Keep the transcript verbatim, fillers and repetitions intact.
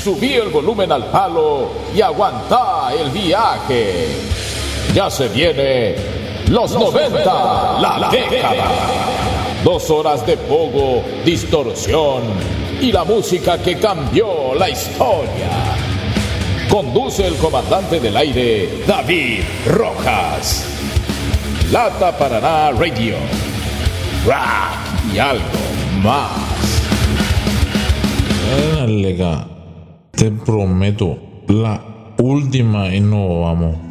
subí el volumen al palo y aguantá el viaje. Ya se viene los noventa, la década. Dos horas de pogo, distorsión y la música que cambió la historia. Conduce el comandante del aire, David Rojas. Lata Paraná Radio. Rock y algo más. Dale, te prometo, la última y no vamos.